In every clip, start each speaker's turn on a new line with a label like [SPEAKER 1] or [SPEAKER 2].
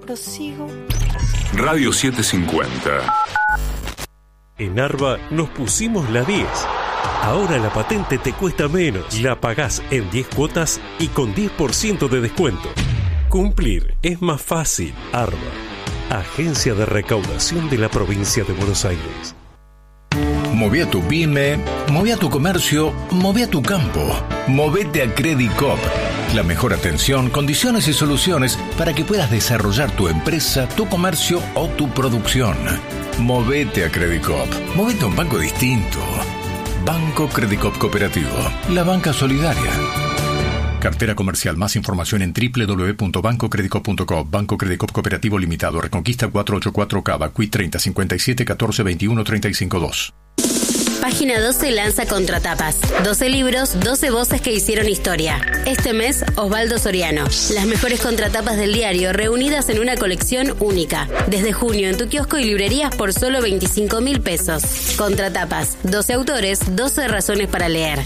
[SPEAKER 1] prosigo.
[SPEAKER 2] Radio 750.
[SPEAKER 3] En Arba nos pusimos la 10. Ahora la patente te cuesta menos. La pagás en 10 cuotas y con 10% de descuento. Cumplir es más fácil. Arba, Agencia de Recaudación de la Provincia de Buenos Aires.
[SPEAKER 4] Moví a tu pyme, moví a tu comercio, moví a tu campo. Movete a Credit Coop. La mejor atención, condiciones y soluciones para que puedas desarrollar tu empresa, tu comercio o tu producción. Movete a Credit Coop. Movete a un banco distinto. Banco Credit Coop Cooperativo. La banca solidaria. Cartera comercial. Más información en www.bancocreditcoop.com. Banco Credit Coop Cooperativo Limitado. Reconquista 484 Cava. Cuit 30 57 14 21 35 2.
[SPEAKER 5] Página 12 lanza Contratapas. 12 libros, 12 voces que hicieron historia. Este mes, Osvaldo Soriano. Las mejores contratapas del diario reunidas en una colección única. Desde junio en tu kiosco y librerías por solo 25.000 pesos. Contratapas. 12 autores, 12 razones para leer.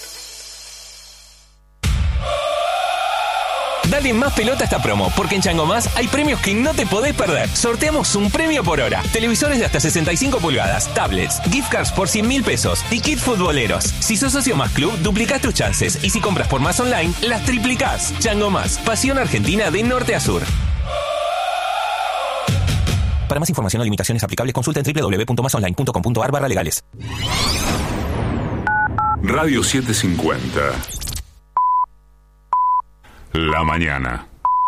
[SPEAKER 6] Dale más pelota a esta promo, porque en Chango Más hay premios que no te podés perder. Sorteamos un premio por hora. Televisores de hasta 65 pulgadas, tablets, gift cards por 100.000 pesos y kit futboleros. Si sos socio Más Club, duplicás tus chances. Y si compras por Más Online, las triplicás. Chango Más, pasión argentina de norte a sur. Para más información o limitaciones aplicables, consulta en www.masonline.com.ar/legales.
[SPEAKER 2] Radio 750. La mañana.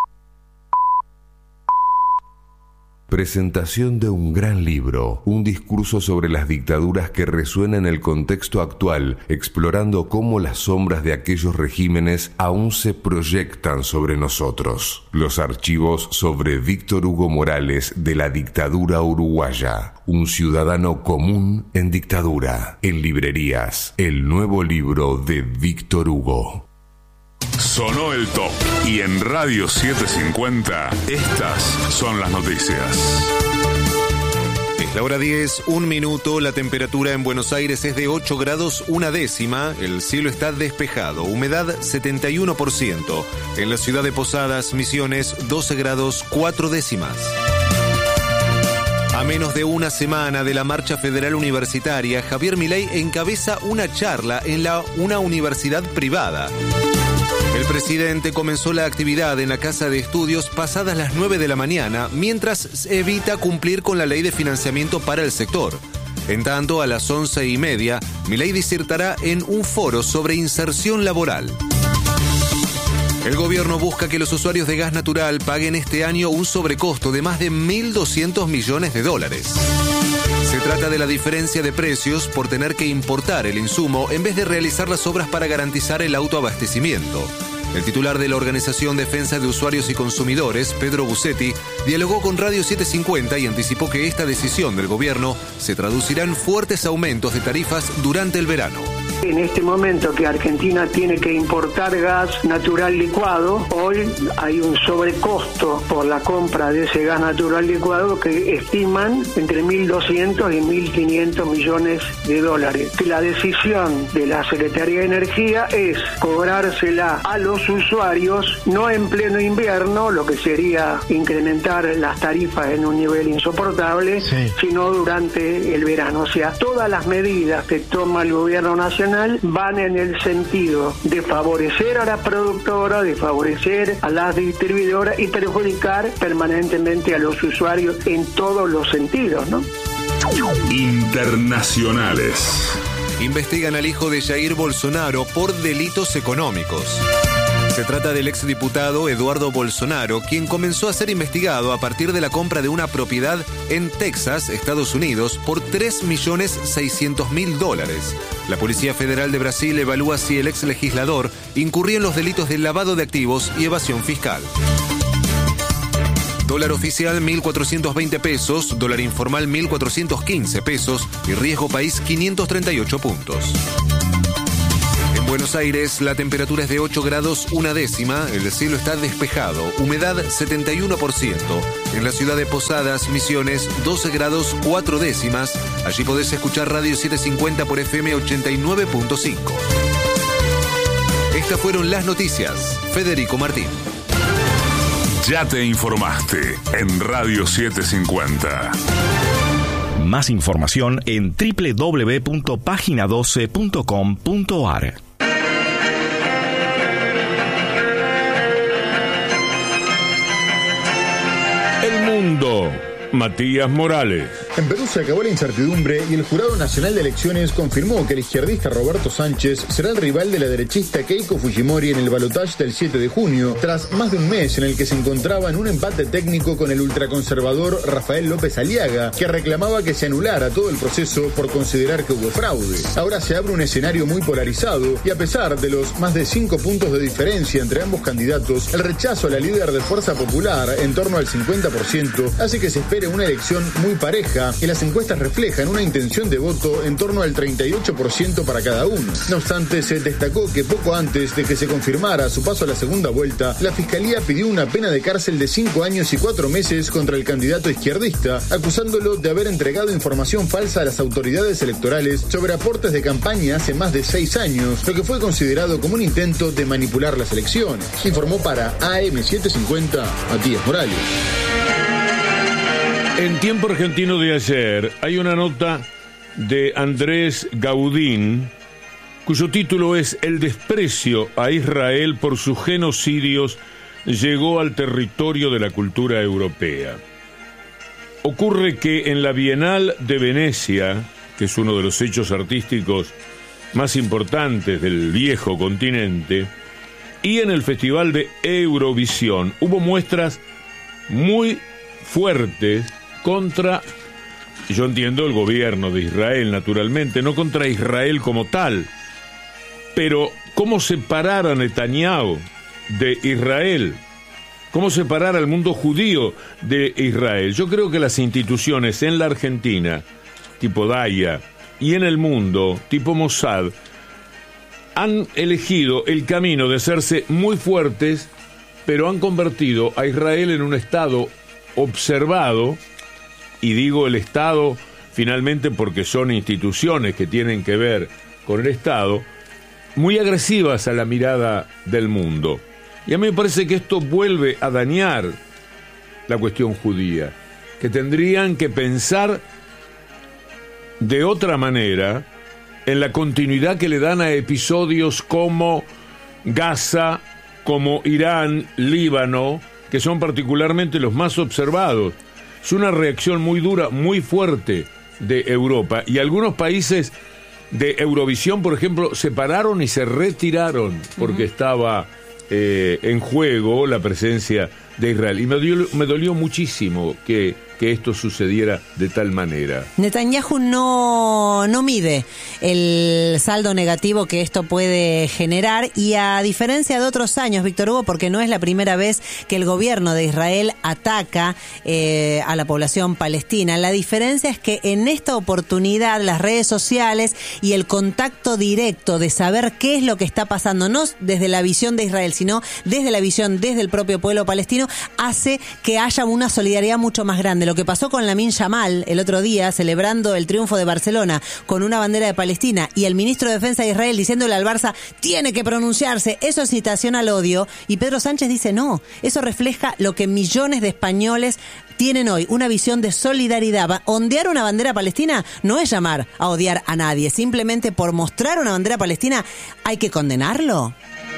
[SPEAKER 7] Presentación de un gran libro, un discurso sobre las dictaduras que resuena en el contexto actual, explorando cómo las sombras de aquellos regímenes aún se proyectan sobre nosotros. Los archivos sobre Víctor Hugo Morales de la dictadura uruguaya, un ciudadano común en dictadura. En librerías, el nuevo libro de Víctor Hugo.
[SPEAKER 2] Sonó el top. Y en Radio 750, estas son las noticias.
[SPEAKER 8] Es la hora 10, 1 minuto. La temperatura en Buenos Aires es de 8 grados 1 décima. El cielo está despejado. Humedad 71%. En la ciudad de Posadas, Misiones, 12 grados 4 décimas. A menos de una semana de la marcha federal universitaria, Javier Milei encabeza una charla en una universidad privada. El presidente comenzó la actividad en la Casa de Estudios pasadas las 9 de la mañana, mientras evita cumplir con la ley de financiamiento para el sector. En tanto, a las 11:30, Milei disertará en un foro sobre inserción laboral. El gobierno busca que los usuarios de gas natural paguen este año un sobrecosto de más de $1.200 millones. Se trata de la diferencia de precios por tener que importar el insumo en vez de realizar las obras para garantizar el autoabastecimiento. El titular de la Organización Defensa de Usuarios y Consumidores, Pedro Busetti, dialogó con Radio 750 y anticipó que esta decisión del gobierno se traducirá en fuertes aumentos de tarifas durante el verano.
[SPEAKER 9] En este momento que Argentina tiene que importar gas natural licuado, hoy hay un sobrecosto por la compra de ese gas natural licuado que estiman entre 1.200 y 1.500 millones de dólares. La decisión de la Secretaría de Energía es cobrársela a los usuarios, no en pleno invierno, lo que sería incrementar las tarifas en un nivel insoportable, sino durante el verano. O sea, todas las medidas que toma el gobierno nacional van en el sentido de favorecer a la productora, de favorecer a las distribuidoras y perjudicar permanentemente a los usuarios en todos los sentidos, ¿no?
[SPEAKER 2] Internacionales.
[SPEAKER 8] Investigan al hijo de Jair Bolsonaro por delitos económicos. Se trata del exdiputado Eduardo Bolsonaro, quien comenzó a ser investigado a partir de la compra de una propiedad en Texas, Estados Unidos, por $3.600.000. La Policía Federal de Brasil evalúa si el ex legislador incurrió en los delitos de lavado de activos y evasión fiscal. Dólar oficial 1.420 pesos, dólar informal 1.415 pesos y riesgo país 538 puntos. En Buenos Aires, la temperatura es de 8 grados 1 décima, el cielo está despejado, humedad 71%. En la ciudad de Posadas, Misiones, 12 grados 4 décimas. Allí podés escuchar Radio 750 por FM 89.5. Estas fueron las noticias. Federico Martín.
[SPEAKER 2] Ya te informaste en Radio 750.
[SPEAKER 1] Más información en www.pagina12.com.ar.
[SPEAKER 10] El mundo. Matías Morales.
[SPEAKER 11] En Perú se acabó la incertidumbre y el Jurado Nacional de Elecciones confirmó que el izquierdista Roberto Sánchez será el rival de la derechista Keiko Fujimori en el balotaje del 7 de junio, tras más de un mes en el que se encontraba en un empate técnico con el ultraconservador Rafael López Aliaga, que reclamaba que se anulara todo el proceso por considerar que hubo fraude. Ahora se abre un escenario muy polarizado y a pesar de los más de 5 puntos de diferencia entre ambos candidatos, el rechazo a la líder de Fuerza Popular, en torno al 50%, hace que se espere una elección muy pareja y las encuestas reflejan una intención de voto en torno al 38% para cada uno. No obstante, se destacó que poco antes de que se confirmara su paso a la segunda vuelta, la Fiscalía pidió una pena de cárcel de 5 años y 4 meses contra el candidato izquierdista, acusándolo de haber entregado información falsa a las autoridades electorales sobre aportes de campaña hace más de 6 años, lo que fue considerado como un intento de manipular las elecciones. Informó para AM750 Matías Morales.
[SPEAKER 10] En Tiempo Argentino de ayer hay una nota de Andrés Gaudín, cuyo título es El desprecio a Israel por sus genocidios llegó al territorio de la cultura europea. Ocurre que en la Bienal de Venecia, que es uno de los hechos artísticos más importantes del viejo continente, y en el Festival de Eurovisión hubo muestras muy fuertes contra, yo entiendo, el gobierno de Israel, naturalmente, no contra Israel como tal, pero cómo separar a Netanyahu de Israel, cómo separar al mundo judío de Israel. Yo creo que las instituciones en la Argentina, tipo Daya, y en el mundo, tipo Mossad, han elegido el camino de hacerse muy fuertes, pero han convertido a Israel en un Estado observado, y digo el Estado finalmente porque son instituciones que tienen que ver con el Estado, muy agresivas a la mirada del mundo. Y a mí me parece que esto vuelve a dañar la cuestión judía, que tendrían que pensar de otra manera en la continuidad que le dan a episodios como Gaza, como Irán, Líbano, que son particularmente los más observados. Es una reacción muy dura, muy fuerte de Europa. Y algunos países de Eurovisión, por ejemplo, se pararon y se retiraron porque estaba en juego la presencia de Israel. Y me dolió muchísimo que esto sucediera de tal manera.
[SPEAKER 12] Netanyahu no mide el saldo negativo que esto puede generar, y a diferencia de otros años, Víctor Hugo, porque no es la primera vez que el gobierno de Israel ataca a la población palestina, la diferencia es que en esta oportunidad las redes sociales y el contacto directo de saber qué es lo que está pasando, no desde la visión de Israel, sino desde la visión desde el propio pueblo palestino, hace que haya una solidaridad mucho más grande. Lo que pasó con Lamin Yamal el otro día, celebrando el triunfo de Barcelona con una bandera de Palestina, y el ministro de Defensa de Israel diciéndole al Barça, tiene que pronunciarse, eso es incitación al odio, y Pedro Sánchez dice no, eso refleja lo que millones de españoles tienen hoy, una visión de solidaridad. Ondear una bandera palestina no es llamar a odiar a nadie, simplemente por mostrar una bandera palestina hay que condenarlo.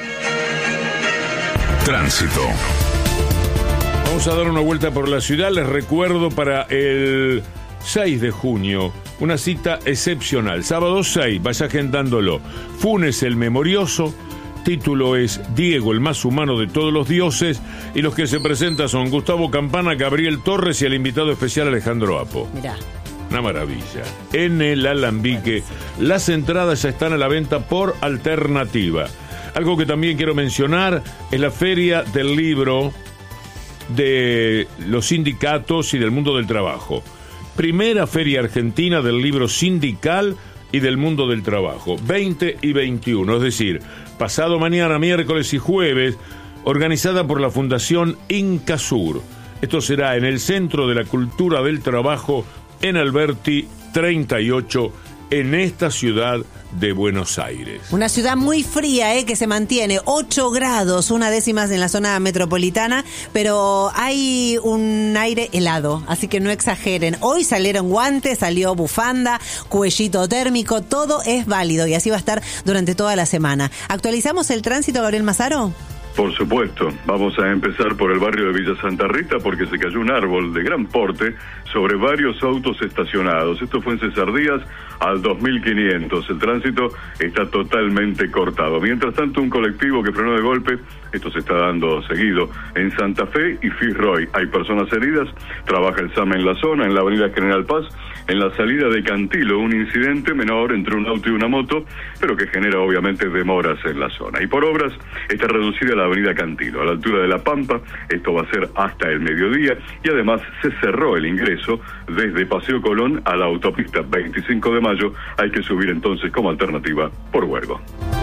[SPEAKER 2] Tránsito.
[SPEAKER 10] Vamos a dar una vuelta por la ciudad. Les recuerdo para el 6 de junio, una cita excepcional. Sábado 6, vaya agendándolo. Funes el Memorioso. Título es Diego, el más humano de todos los dioses. Y los que se presentan son Gustavo Campana, Gabriel Torres y el invitado especial Alejandro Apo.
[SPEAKER 12] Mirá.
[SPEAKER 10] Una maravilla. En el Alambique, las entradas ya están a la venta por alternativa. Algo que también quiero mencionar es la Feria del Libro de los sindicatos y del mundo del trabajo. Primera Feria Argentina del Libro Sindical y del Mundo del Trabajo, 20 y 21, es decir, pasado mañana, miércoles y jueves, organizada por la Fundación Incasur. Esto será en el Centro de la Cultura del Trabajo, en Alberti 38, en esta ciudad de Buenos Aires.
[SPEAKER 12] Una ciudad muy fría, que se mantiene 8 grados, 1/10 en la zona metropolitana, pero hay un aire helado, así que no exageren. Hoy salieron guantes, salió bufanda, cuellito térmico, todo es válido y así va a estar durante toda la semana. ¿Actualizamos el tránsito, Gabriel Mazaro?
[SPEAKER 13] Por supuesto, vamos a empezar por el barrio de Villa Santa Rita porque se cayó un árbol de gran porte sobre varios autos estacionados. Esto fue en César Díaz al 2500. El tránsito está totalmente cortado. Mientras tanto, un colectivo que frenó de golpe, esto se está dando seguido, en Santa Fe y Fitzroy. Hay personas heridas, trabaja el SAM en la zona, en la avenida General Paz, en la salida de Cantilo, un incidente menor entre un auto y una moto, pero que genera obviamente demoras en la zona. Y por obras está reducida la avenida Cantilo, a la altura de La Pampa, esto va a ser hasta el mediodía, y además se cerró el ingreso desde Paseo Colón a la autopista 25 de Mayo, hay que subir entonces como alternativa por Huergo.